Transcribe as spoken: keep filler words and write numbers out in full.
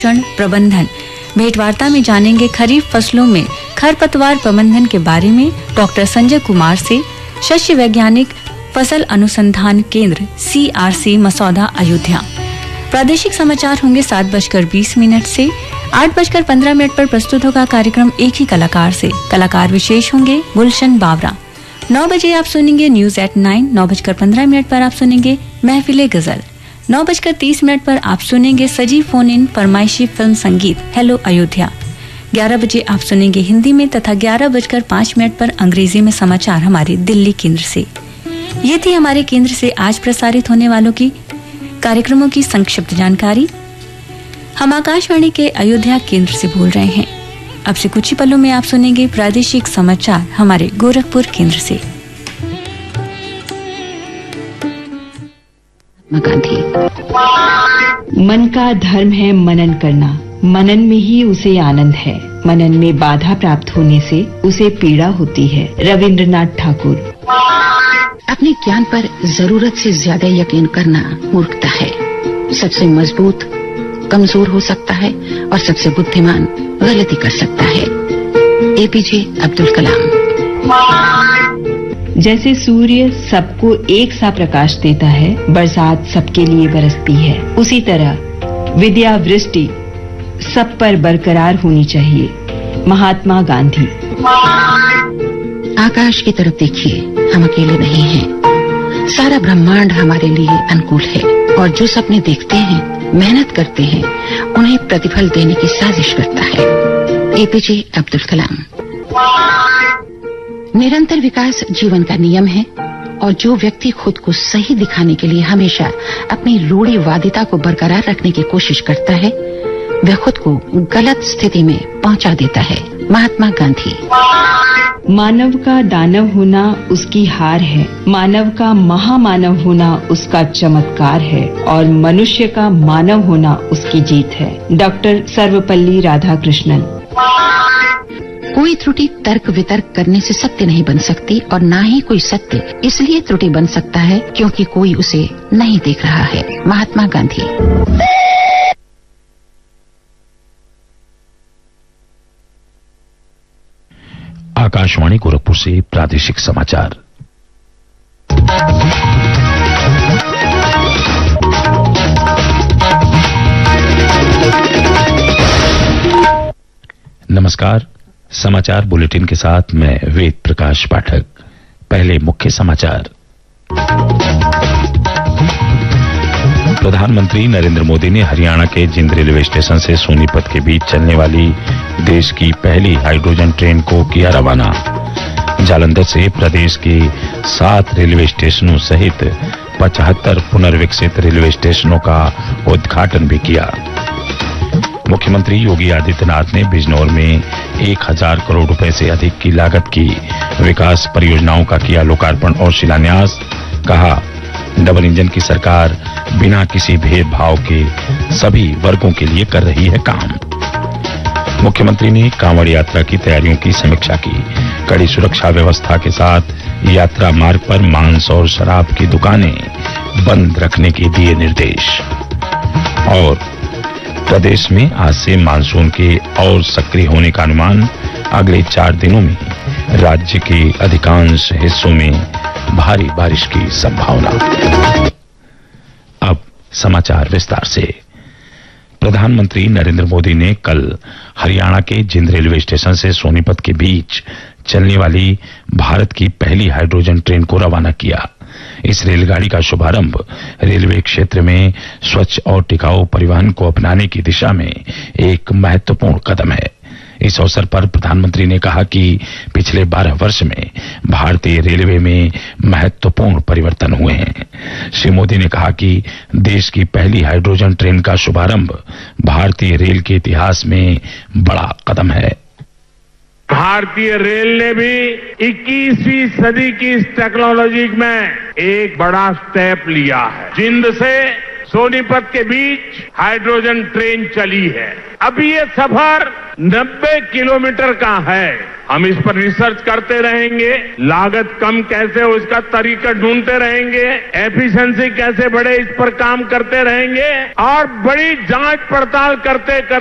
प्रबंधन। भेंटवार्ता में जानेंगे खरीफ फसलों में खरपतवार प्रबंधन के बारे में डॉक्टर संजय कुमार से। शस्य वैज्ञानिक फसल अनुसंधान केंद्र सी आर सी मसौदा अयोध्या। प्रादेशिक समाचार होंगे सात बजकर बीस मिनट से आठ बजकर पंद्रह मिनट पर प्रस्तुत होगा कार्यक्रम एक ही कलाकार से। कलाकार विशेष होंगे गुलशन बावरा। नौ बजे आप सुनेंगे न्यूज एट नाइन। नौ बजकर पंद्रह मिनट पर आप सुनेंगे महफिले गजल। नौ बजकर तीस मिनट पर आप सुनेंगे सजी फोन इन फरमाइशी फिल्म संगीत हेलो अयोध्या। ग्यारह बजे आप सुनेंगे हिंदी में तथा ग्यारह बजकर पाँच मिनट पर अंग्रेजी में समाचार हमारे दिल्ली केंद्र से। ये थी हमारे केंद्र से आज प्रसारित होने वालों की कार्यक्रमों की संक्षिप्त जानकारी। हम आकाशवाणी के अयोध्या केंद्र से बोल रहे हैं। अब से कुछ ही पलों में आप सुनेंगे प्रादेशिक समाचार हमारे गोरखपुर केंद्र से। गांधी। मन का धर्म है मनन करना, मनन में ही उसे आनंद है, मनन में बाधा प्राप्त होने से उसे पीड़ा होती है। रविंद्रनाथ ठाकुर। अपने ज्ञान पर जरूरत से ज्यादा यकीन करना मूर्खता है। सबसे मजबूत कमजोर हो सकता है और सबसे बुद्धिमान गलती कर सकता है। एपीजे अब्दुल कलाम। जैसे सूर्य सबको एक सा प्रकाश देता है, बरसात सबके लिए बरसती है, उसी तरह विद्या वृष्टि सब पर बरकरार होनी चाहिए। महात्मा गांधी। आकाश की तरफ देखिए, हम अकेले नहीं हैं। सारा ब्रह्मांड हमारे लिए अनुकूल है और जो सपने देखते हैं, मेहनत करते हैं, उन्हें प्रतिफल देने की साजिश करता है। एपीजे अब्दुल कलाम। निरंतर विकास जीवन का नियम है और जो व्यक्ति खुद को सही दिखाने के लिए हमेशा अपनी रूढ़िवादिता को बरकरार रखने की कोशिश करता है, वह खुद को गलत स्थिति में पहुंचा देता है। महात्मा गांधी। मानव का दानव होना उसकी हार है, मानव का महामानव होना उसका चमत्कार है और मनुष्य का मानव होना उसकी जीत है। डॉक्टर सर्वपल्ली राधाकृष्णन। कोई त्रुटि तर्क वितर्क करने से सत्य नहीं बन सकती और ना ही कोई सत्य इसलिए त्रुटि बन सकता है क्योंकि कोई उसे नहीं देख रहा है। महात्मा गांधी। आकाशवाणी गोरखपुर से प्रादेशिक समाचार। नमस्कार, समाचार बुलेटिन के साथ मैं वेद प्रकाश पाठक। पहले मुख्य समाचार। प्रधानमंत्री नरेंद्र मोदी ने हरियाणा के जिंद रेलवे स्टेशन से सोनीपत के बीच चलने वाली देश की पहली हाइड्रोजन ट्रेन को किया रवाना। जालंधर से प्रदेश के सात रेलवे स्टेशनों सहित पचहत्तर पुनर्विकसित रेलवे स्टेशनों का उद्घाटन भी किया। मुख्यमंत्री योगी आदित्यनाथ ने बिजनौर में एक हजार करोड़ रुपए से अधिक की लागत की विकास परियोजनाओं का किया लोकार्पण और शिलान्यास। कहा, डबल इंजन की सरकार बिना किसी भेदभाव के सभी वर्गों के लिए कर रही है काम। मुख्यमंत्री ने कांवड़ यात्रा की तैयारियों की समीक्षा की। कड़ी सुरक्षा व्यवस्था के साथ यात्रा मार्ग पर मांस और शराब की दुकानें बंद रखने के दिए निर्देश। और प्रदेश में आज से मानसून के और सक्रिय होने का अनुमान। अगले चार दिनों में राज्य के अधिकांश हिस्सों में भारी बारिश की संभावना। अब समाचार विस्तार से। प्रधानमंत्री नरेंद्र मोदी ने कल हरियाणा के जिंद रेलवे स्टेशन से सोनीपत के बीच चलने वाली भारत की पहली हाइड्रोजन ट्रेन को रवाना किया। इस रेलगाड़ी का शुभारंभ रेलवे क्षेत्र में स्वच्छ और टिकाऊ परिवहन को अपनाने की दिशा में एक महत्वपूर्ण कदम है। इस अवसर पर प्रधानमंत्री ने कहा कि पिछले बारह वर्ष में भारतीय रेलवे में महत्वपूर्ण परिवर्तन हुए हैं। श्री मोदी ने कहा कि देश की पहली हाइड्रोजन ट्रेन का शुभारंभ भारतीय रेल के इतिहास में बड़ा कदम है। भारतीय रेल ने भी इक्कीसवीं सदी की इस टेक्नोलॉजी में एक बड़ा स्टेप लिया है। जिंद से सोनीपत के बीच हाइड्रोजन ट्रेन चली है। अभी ये सफर नब्बे किलोमीटर का है। हम इस पर रिसर्च करते रहेंगे, लागत कम कैसे हो इसका तरीका ढूंढते रहेंगे, एफिशिएंसी कैसे बढ़े इस पर काम करते रहेंगे और बड़ी जांच पड़ताल करते करते